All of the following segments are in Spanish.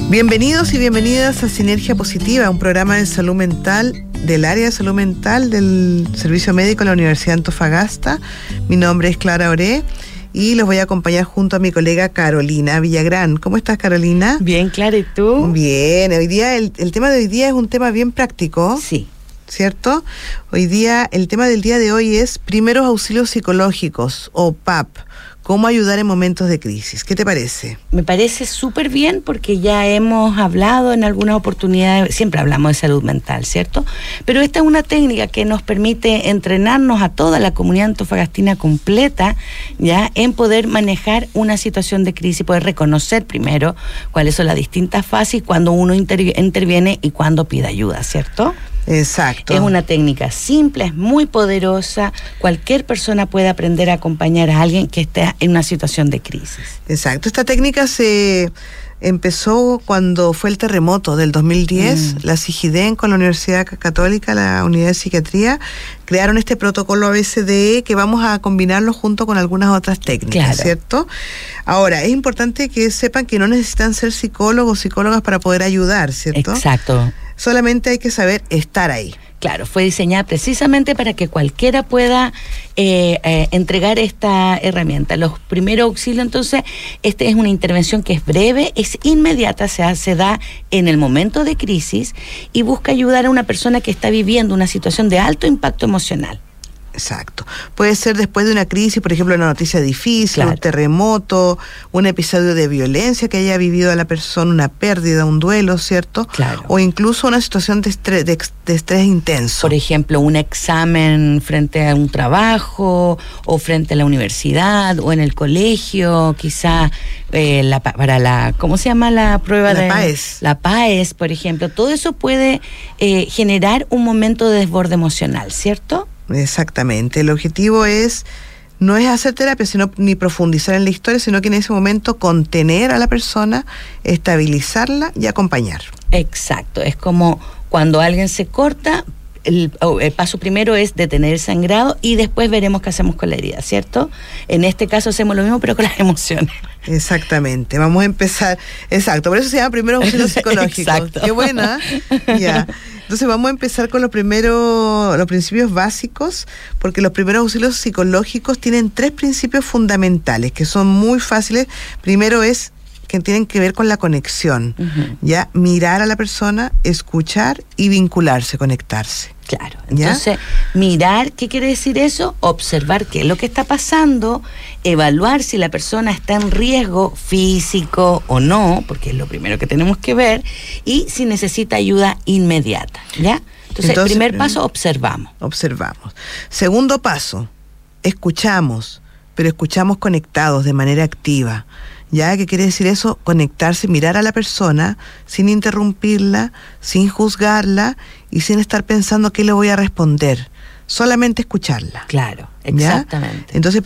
Bienvenidos y bienvenidas a Sinergia Positiva, un programa de salud mental del área de salud mental del Servicio Médico de la Universidad de Antofagasta. Mi nombre es Clara Oré y los voy a acompañar junto a mi colega Carolina Villagrán. ¿Cómo estás, Carolina? Bien, Clara, ¿y tú? Bien, hoy día el tema de hoy día es un tema bien práctico. Sí. ¿Cierto? Hoy día, el tema del día de hoy es primeros auxilios psicológicos o PAP. ¿Cómo ayudar en momentos de crisis? ¿Qué te parece? Me parece súper bien porque ya hemos hablado en algunas oportunidades, siempre hablamos de salud mental, ¿cierto? Pero esta es una técnica que nos permite entrenarnos a toda la comunidad antofagastina completa, ya, en poder manejar una situación de crisis, poder reconocer primero cuáles son las distintas fases, cuando uno interviene y cuando pide ayuda, ¿cierto? Exacto. Es una técnica simple, es muy poderosa. Cualquier persona puede aprender a acompañar a alguien que esté en una situación de crisis. Exacto. Esta técnica se empezó cuando fue el terremoto del 2010. La CIGIDEN con la Universidad Católica, la Unidad de Psiquiatría, crearon este protocolo ABCDE que vamos a combinarlo junto con algunas otras técnicas, claro, ¿cierto? Ahora, es importante que sepan que no necesitan ser psicólogos o psicólogas para poder ayudar, ¿cierto? Exacto. Solamente hay que saber estar ahí. Claro, fue diseñada precisamente para que cualquiera pueda entregar esta herramienta. Los primeros auxilios, entonces, esta es una intervención que es breve, es inmediata, se da en el momento de crisis y busca ayudar a una persona que está viviendo una situación de alto impacto emocional. Exacto. Puede ser después de una crisis, por ejemplo, una noticia difícil, claro, un terremoto, un episodio de violencia que haya vivido a la persona, una pérdida, un duelo, ¿cierto? Claro. O incluso una situación de estrés intenso. Por ejemplo, un examen frente a un trabajo, o frente a la universidad, o en el colegio, quizá ¿cómo se llama la prueba? La PAES. La PAES, por ejemplo. Todo eso puede generar un momento de desborde emocional, ¿cierto? Exactamente. El objetivo no es hacer terapia, ni profundizar en la historia, sino que en ese momento contener a la persona, estabilizarla y acompañar. Exacto. Es como cuando alguien se corta, el paso primero es detener el sangrado y después veremos qué hacemos con la herida, ¿cierto? En este caso hacemos lo mismo, pero con las emociones. Exactamente. Vamos a empezar. Exacto. Por eso se llama primeros auxilios psicológicos. Exacto. Qué buena. Ya. Entonces vamos a empezar con los principios básicos, porque los primeros auxilios psicológicos tienen 3 principios fundamentales que son muy fáciles. Primero es que tienen que ver con la conexión, ya, mirar a la persona, escuchar y vincularse, conectarse. Claro, entonces, mirar, ¿qué quiere decir eso? Observar qué es lo que está pasando, evaluar si la persona está en riesgo físico o no, porque es lo primero que tenemos que ver, y si necesita ayuda inmediata, ¿ya? Entonces, primer paso, observamos. Observamos. Segundo paso, escuchamos, pero escuchamos conectados de manera activa. ¿Ya? ¿Qué quiere decir eso? Conectarse, mirar a la persona sin interrumpirla, sin juzgarla y sin estar pensando qué le voy a responder. Solamente escucharla. Claro, exactamente. ¿Ya? Entonces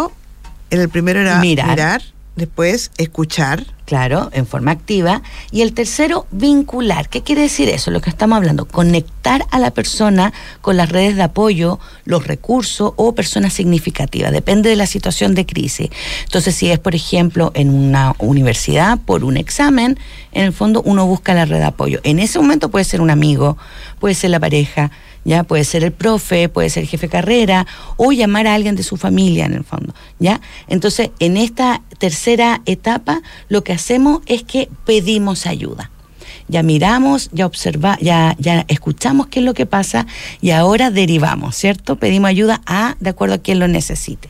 el primero era mirar, después escuchar. Claro, en forma activa. Y el tercero, vincular. ¿Qué quiere decir eso? Lo que estamos hablando, conectar a la persona con las redes de apoyo, los recursos o personas significativas. Depende de la situación de crisis. Entonces, si es, por ejemplo, en una universidad por un examen, en el fondo uno busca la red de apoyo. En ese momento puede ser un amigo, puede ser la pareja, ya, puede ser el profe, puede ser el jefe de carrera o llamar a alguien de su familia en el fondo, ¿ya? Entonces, en esta tercera etapa, lo que hacemos es que pedimos ayuda. Ya miramos, ya observamos, ya escuchamos qué es lo que pasa y ahora derivamos, ¿cierto? Pedimos ayuda de acuerdo a quien lo necesite.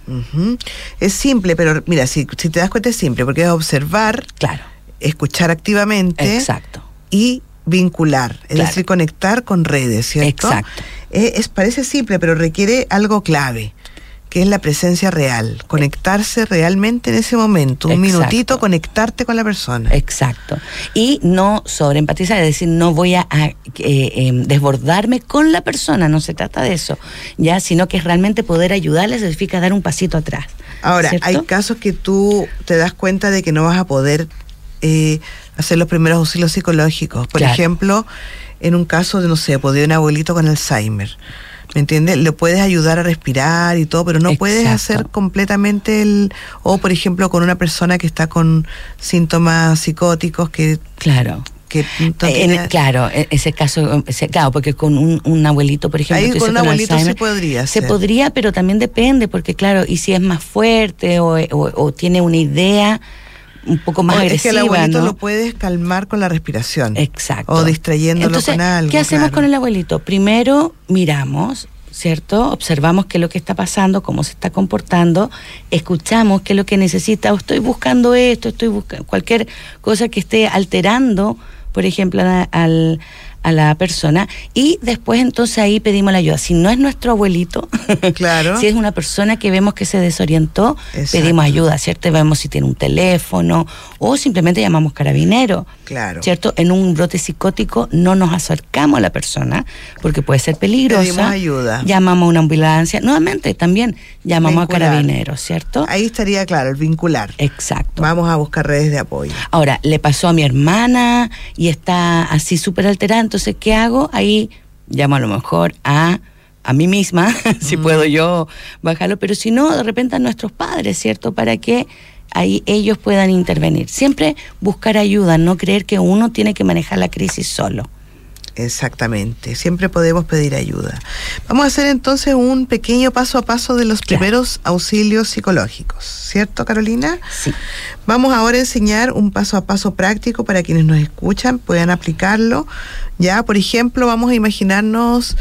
Es simple, pero mira, si te das cuenta es simple, porque es observar, claro, escuchar activamente. Exacto. Y vincular, es decir, conectar con redes, ¿cierto? Exacto. Parece simple, pero requiere algo clave, que es la presencia real, conectarse realmente en ese momento, un minutito, conectarte con la persona. Exacto. Y no sobreempatizar, es decir, no voy a desbordarme con la persona, no se trata de eso, ya, sino que es realmente poder ayudarle, significa dar un pasito atrás. Ahora, ¿cierto? hay casos que tú te das cuenta de que no vas a poder hacer los primeros auxilios psicológicos. Por ejemplo, en un caso de, no sé, de un abuelito con Alzheimer. ¿Me entiendes? Le puedes ayudar a respirar y todo, pero no puedes hacer completamente o por ejemplo con una persona que está con síntomas psicóticos que... Claro. Claro, ese caso, claro, porque con un abuelito, por ejemplo, ahí que con un abuelito Alzheimer, se podría se podría, pero también depende, porque claro, y si es más fuerte o tiene una idea un poco más agresiva, es que el abuelito, ¿no? Lo puedes calmar con la respiración. Exacto. O distrayéndolo. Entonces, con algo. ¿qué hacemos con el abuelito? Primero miramos, ¿cierto? Observamos qué es lo que está pasando, cómo se está comportando, escuchamos qué es lo que necesita, o estoy buscando esto, estoy buscando cualquier cosa que esté alterando, por ejemplo, a la persona, y después entonces ahí pedimos la ayuda. Si no es nuestro abuelito, claro. Si es una persona que vemos que se desorientó, pedimos ayuda, ¿cierto? Vemos si tiene un teléfono o simplemente llamamos carabineros. Claro. ¿Cierto? En un brote psicótico no nos acercamos a la persona porque puede ser peligrosa. Pedimos ayuda. Llamamos a una ambulancia. Nuevamente, también llamamos a carabineros, ¿cierto? Ahí estaría claro, el vincular. Exacto. Vamos a buscar redes de apoyo. Ahora, le pasó a mi hermana y está así súper alterada, entonces, ¿qué hago? Ahí llamo a lo mejor a mí misma, si puedo yo bajarlo, pero si no, de repente a nuestros padres, ¿cierto? Para que ahí ellos puedan intervenir. Siempre buscar ayuda, no creer que uno tiene que manejar la crisis solo. Exactamente, siempre podemos pedir ayuda. Vamos a hacer entonces un pequeño paso a paso de los primeros auxilios psicológicos, ¿cierto, Carolina? Sí. Vamos ahora a enseñar un paso a paso práctico para quienes nos escuchan, puedan aplicarlo. Ya, por ejemplo, vamos a imaginarnos,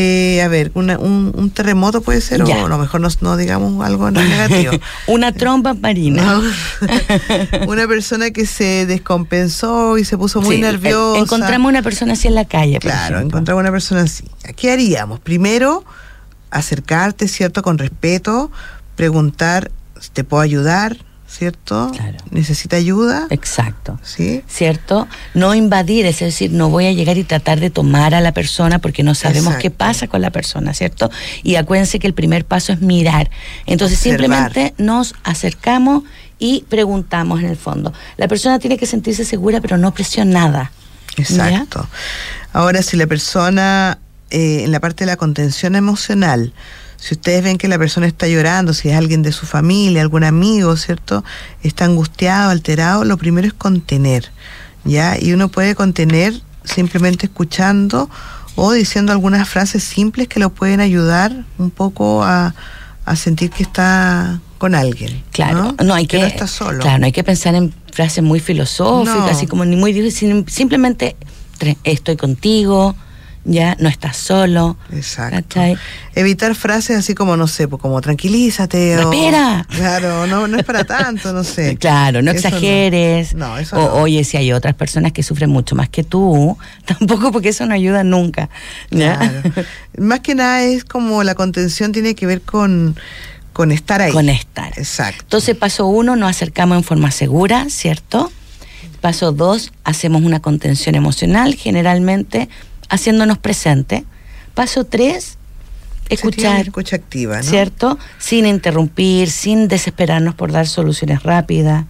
un terremoto puede ser, ya. O a lo mejor no digamos algo negativo. Una tromba marina. No. Una persona que se descompensó y se puso muy nerviosa. Encontramos una persona así en la calle, por Claro, ejemplo. encontramos una persona así. ¿Qué haríamos? Primero, acercarte, ¿cierto? Con respeto, preguntar, ¿te puedo ayudar? ¿Cierto? Claro. ¿Necesita ayuda? Exacto. ¿Sí? ¿Cierto? No invadir, es decir, no voy a llegar y tratar de tomar a la persona porque no sabemos qué pasa con la persona, ¿cierto? Y acuérdense que el primer paso es mirar. Entonces, observar. Simplemente nos acercamos y preguntamos en el fondo. La persona tiene que sentirse segura, pero no presionada. Exacto. ¿Ya? Ahora, si la persona, en la parte de la contención emocional, si ustedes ven que la persona está llorando, si es alguien de su familia, algún amigo, ¿cierto? Está angustiado, alterado, lo primero es contener, ¿ya? Y uno puede contener simplemente escuchando o diciendo algunas frases simples que lo pueden ayudar un poco a sentir que está con alguien. Claro, no hay que no está solo. Claro, no hay que pensar en frases muy filosóficas, así como ni muy difíciles, simplemente estoy contigo. Ya no estás solo. Exacto. ¿Cachai? Evitar frases así como, no sé, pues como tranquilízate. ¡Espera! Claro, no es para tanto, no sé. Claro, no eso exageres. No, eso no. Oye, si hay otras personas que sufren mucho más que tú, tampoco, porque eso no ayuda nunca. ¿Ya? Claro. Más que nada es como la contención tiene que ver con estar ahí. Con estar. Exacto. Entonces, paso 1, nos acercamos en forma segura, ¿cierto? Paso 2, hacemos una contención emocional, generalmente haciéndonos presente. Paso 3, escuchar. Escucha activa, ¿no? ¿Cierto? Sin interrumpir, sin desesperarnos por dar soluciones rápidas.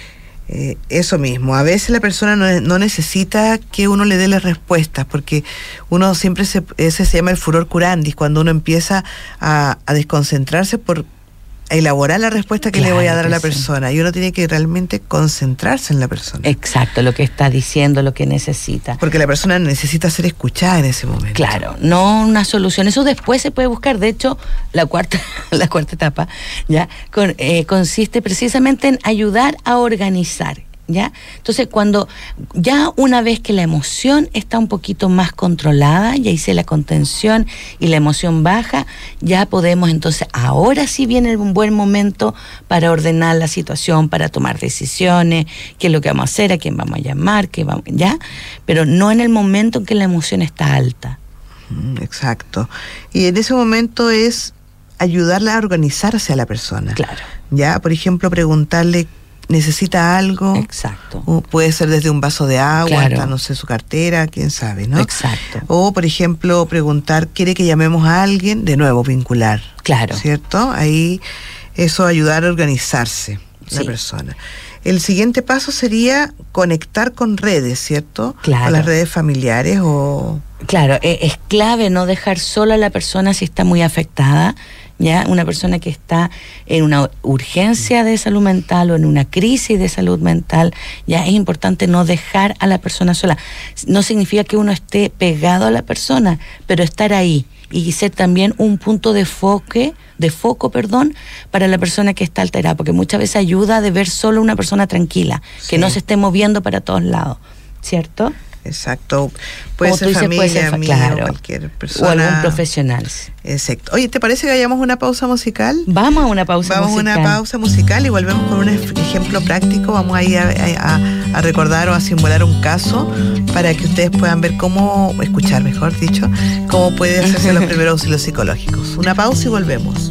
Eso mismo. A veces la persona no necesita que uno le dé las respuestas, porque uno siempre ese se llama el furor curandis, cuando uno empieza a desconcentrarse por elaborar la respuesta que le voy a dar a la persona, y uno tiene que realmente concentrarse en la persona. Exacto, lo que está diciendo, lo que necesita. Porque la persona necesita ser escuchada en ese momento. Claro, no una solución. Eso después se puede buscar. De hecho, la cuarta etapa ya consiste precisamente en ayudar a organizar. ¿Ya? Entonces, cuando ya una vez que la emoción está un poquito más controlada, ya hice la contención y la emoción baja, ya podemos entonces, ahora sí viene un buen momento para ordenar la situación, para tomar decisiones, qué es lo que vamos a hacer, a quién vamos a llamar, ¿ya? Pero no en el momento en que la emoción está alta. Exacto. Y en ese momento es ayudarla a organizarse a la persona. Claro. Ya, por ejemplo, preguntarle, ¿necesita algo? Exacto. O puede ser desde un vaso de agua, claro, hasta, no sé, su cartera, quién sabe, ¿no? Exacto. O, por ejemplo, preguntar, ¿quiere que llamemos a alguien? De nuevo, vincular. Claro. ¿Cierto? Ahí, eso ayudar a organizarse la persona. el siguiente paso sería conectar con redes, ¿cierto? Claro. Con las redes familiares o... Claro, es clave no dejar sola a la persona si está muy afectada, ¿ya? Una persona que está en una urgencia de salud mental o en una crisis de salud mental, ya es importante no dejar a la persona sola. No significa que uno esté pegado a la persona, pero estar ahí y ser también un punto de foco, para la persona que está alterada, porque muchas veces ayuda de ver solo una persona tranquila, que no se esté moviendo para todos lados, ¿cierto? Exacto. Puede ser familia, amigo, claro, cualquier persona. O algún profesional. Exacto. Oye, ¿te parece que vayamos a una pausa musical? Vamos a una pausa musical y volvemos con un ejemplo práctico. Vamos a ir a recordar o a simular un caso para que ustedes puedan ver escuchar, mejor dicho, cómo puede hacerse los primeros auxilios psicológicos. Una pausa y volvemos.